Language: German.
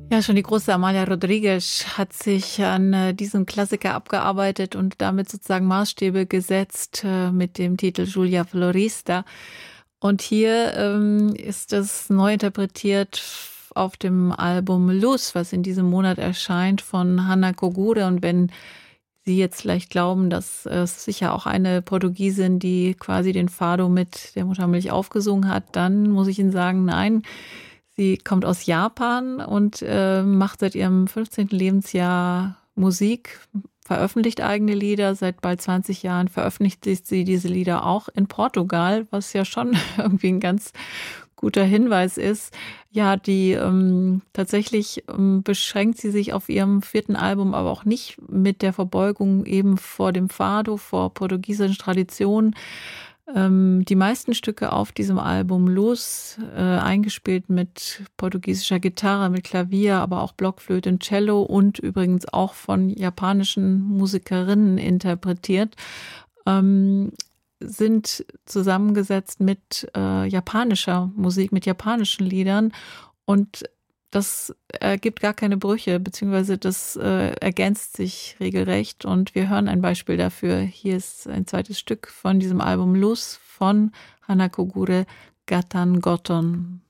Ja, schon die große Amalia Rodriguez hat sich an diesem Klassiker abgearbeitet und damit sozusagen Maßstäbe gesetzt mit dem Titel Julia Florista. Und hier ist es neu interpretiert auf dem Album Luz, was in diesem Monat erscheint, von Hanna Kogure. Und wenn Sie jetzt vielleicht glauben, dass es sicher auch eine Portugiesin, die quasi den Fado mit der Muttermilch aufgesungen hat, dann muss ich Ihnen sagen, nein. Sie kommt aus Japan und macht seit ihrem 15. Lebensjahr Musik, veröffentlicht eigene Lieder. Seit bald 20 Jahren veröffentlicht sie diese Lieder auch in Portugal, was ja schon irgendwie ein ganz guter Hinweis ist. Ja, die tatsächlich beschränkt sie sich auf ihrem 4. Album, aber auch nicht mit der Verbeugung eben vor dem Fado, vor portugiesischen Traditionen. Die meisten Stücke auf diesem Album Luz, eingespielt mit portugiesischer Gitarre, mit Klavier, aber auch Blockflöte und Cello und übrigens auch von japanischen Musikerinnen interpretiert, sind zusammengesetzt mit japanischer Musik, mit japanischen Liedern, und das ergibt gar keine Brüche, beziehungsweise das ergänzt sich regelrecht, und wir hören ein Beispiel dafür. Hier ist ein zweites Stück von diesem Album Luz von Hanna Kogure, Gatan Goton.